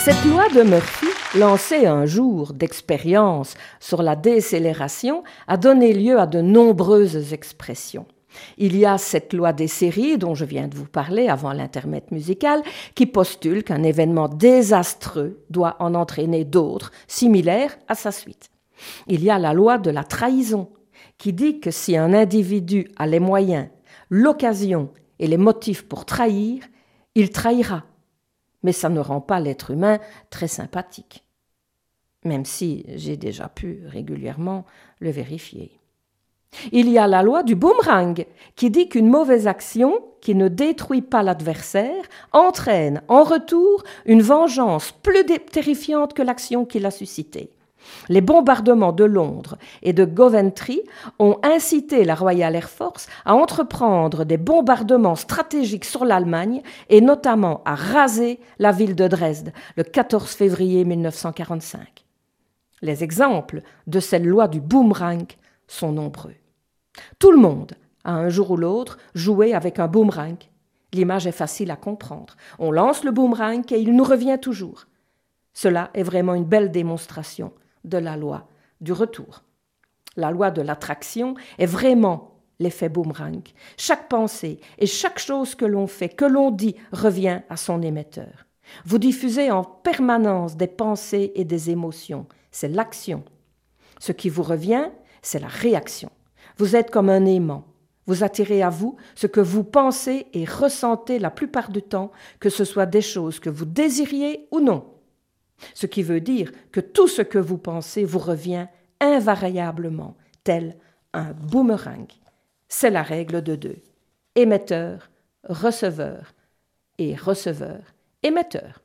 Cette loi de Murphy, lancée un jour d'expérience sur la décélération, a donné lieu à de nombreuses expressions. Il y a cette loi des séries dont je viens de vous parler avant l'intermède musical, qui postule qu'un événement désastreux doit en entraîner d'autres, similaires à sa suite. Il y a la loi de la trahison, qui dit que si un individu a les moyens, l'occasion et les motifs pour trahir, il trahira. Mais ça ne rend pas l'être humain très sympathique, même si j'ai déjà pu régulièrement le vérifier. Il y a la loi du boomerang, qui dit qu'une mauvaise action qui ne détruit pas l'adversaire entraîne en retour une vengeance plus terrifiante que l'action qui l'a suscitée. Les bombardements de Londres et de Coventry ont incité la Royal Air Force à entreprendre des bombardements stratégiques sur l'Allemagne et notamment à raser la ville de Dresde le 14 février 1945. Les exemples de cette loi du boomerang sont nombreux. Tout le monde a un jour ou l'autre joué avec un boomerang. L'image est facile à comprendre. On lance le boomerang et il nous revient toujours. Cela est vraiment une belle démonstration de la loi du retour. La loi de l'attraction est vraiment l'effet boomerang. Chaque pensée et chaque chose que l'on fait, que l'on dit, revient à son émetteur. Vous diffusez en permanence des pensées et des émotions. C'est l'action. Ce qui vous revient, c'est la réaction. Vous êtes comme un aimant. Vous attirez à vous ce que vous pensez et ressentez la plupart du temps, que ce soit des choses que vous désiriez ou non. Ce qui veut dire que tout ce que vous pensez vous revient invariablement, tel un boomerang. C'est la règle de 2. Émetteur, receveur et receveur, émetteur.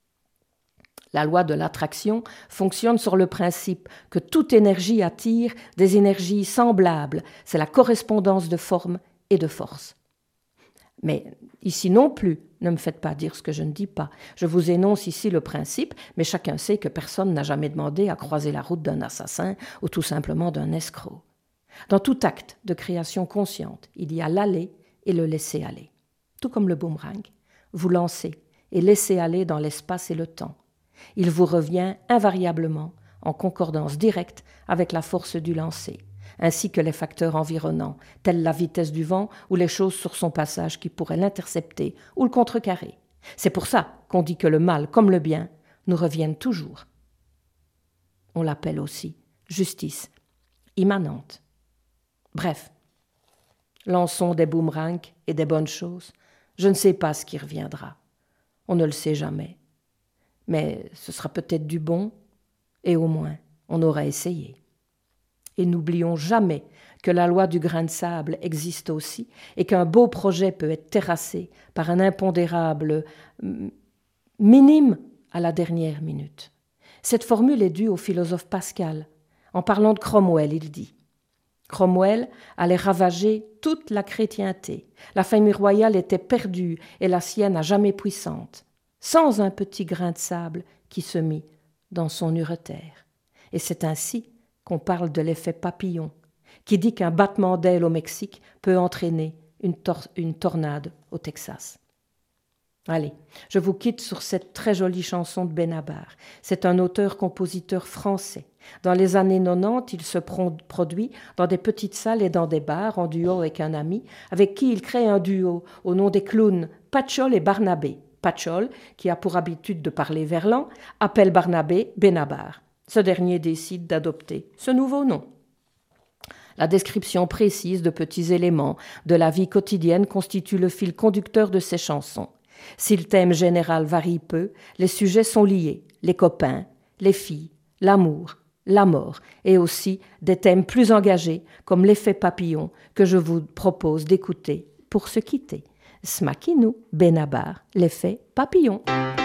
La loi de l'attraction fonctionne sur le principe que toute énergie attire des énergies semblables. C'est la correspondance de forme et de force. Mais ici non plus, ne me faites pas dire ce que je ne dis pas. Je vous énonce ici le principe, mais chacun sait que personne n'a jamais demandé à croiser la route d'un assassin ou tout simplement d'un escroc. Dans tout acte de création consciente, il y a l'aller et le laisser aller. Tout comme le boomerang, vous lancez et laissez aller dans l'espace et le temps. Il vous revient invariablement en concordance directe avec la force du lancer, ainsi que les facteurs environnants, tels la vitesse du vent ou les choses sur son passage qui pourraient l'intercepter ou le contrecarrer. C'est pour ça qu'on dit que le mal comme le bien nous reviennent toujours. On l'appelle aussi justice immanente. Bref, lançons des boomerangs et des bonnes choses. Je ne sais pas ce qui reviendra. On ne le sait jamais. Mais ce sera peut-être du bon, et au moins on aura essayé. Et n'oublions jamais que la loi du grain de sable existe aussi et qu'un beau projet peut être terrassé par un impondérable minime à la dernière minute. Cette formule est due au philosophe Pascal. En parlant de Cromwell, il dit « Cromwell allait ravager toute la chrétienté. La famille royale était perdue et la sienne à jamais puissante, sans un petit grain de sable qui se mit dans son ureter. » Et c'est ainsi qu'on parle de l'effet papillon, qui dit qu'un battement d'aile au Mexique peut entraîner une tornade au Texas. Allez, je vous quitte sur cette très jolie chanson de Benabar. C'est un auteur-compositeur français. Dans les années 90, il se produit dans des petites salles et dans des bars en duo avec un ami, avec qui il crée un duo au nom des clowns Patchol et Barnabé. Patchol, qui a pour habitude de parler verlan, appelle Barnabé Benabar. Ce dernier décide d'adopter ce nouveau nom. La description précise de petits éléments de la vie quotidienne constitue le fil conducteur de ces chansons. Si le thème général varie peu, les sujets sont liés, les copains, les filles, l'amour, la mort, et aussi des thèmes plus engagés comme l'effet papillon que je vous propose d'écouter pour se quitter. Smakinu Benabar, l'effet papillon.